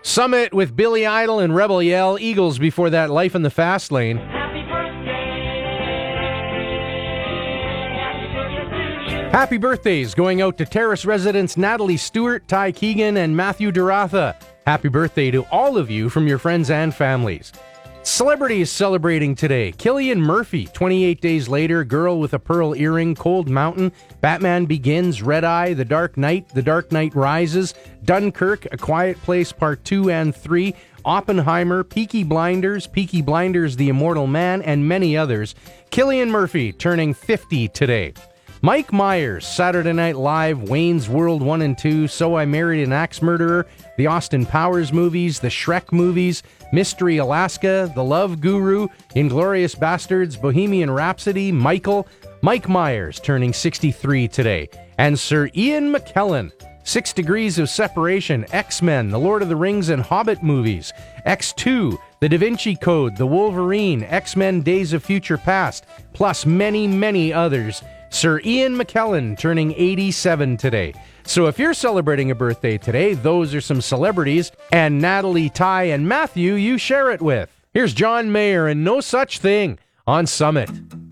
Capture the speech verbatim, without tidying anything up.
Summit with Billy Idol and Rebel Yell. Eagles before that, Life in the Fast Lane. Happy birthday. Happy birthday. Happy birthdays going out to Terrace residents Natalie Stewart, Ty Keegan, and Matthew Duratha. Happy birthday to all of you from your friends and families. Celebrities celebrating today. Cillian Murphy, twenty-eight days later, Girl with a Pearl Earring, Cold Mountain, Batman Begins, Red Eye, The Dark Knight, The Dark Knight Rises, Dunkirk, A Quiet Place Part two and three, Oppenheimer, Peaky Blinders, Peaky Blinders, The Immortal Man, and many others. Cillian Murphy turning fifty today. Mike Myers, Saturday Night Live, Wayne's World one and two, So I Married an Axe Murderer, the Austin Powers movies, the Shrek movies, Mystery Alaska, The Love Guru, Inglourious Bastards, Bohemian Rhapsody, Michael. Mike Myers turning sixty-three today. And Sir Ian McKellen, Six Degrees of Separation, X-Men, The Lord of the Rings and Hobbit movies, X two, The Da Vinci Code, The Wolverine, X-Men Days of Future Past, plus many, many others. Sir Ian McKellen turning eighty-seven today. So if you're celebrating a birthday today, those are some celebrities, and Natalie, Ty, and Matthew you share it with. Here's John Mayer and No Such Thing on Summit.